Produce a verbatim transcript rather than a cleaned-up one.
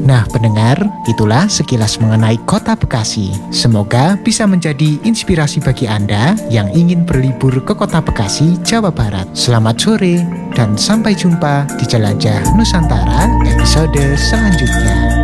Nah pendengar, itulah sekilas mengenai kota Bekasi. Semoga bisa menjadi inspirasi bagi Anda yang ingin berlibur ke kota Bekasi, Jawa Barat. Selamat sore dan sampai jumpa di Jelajah Nusantara episode selanjutnya.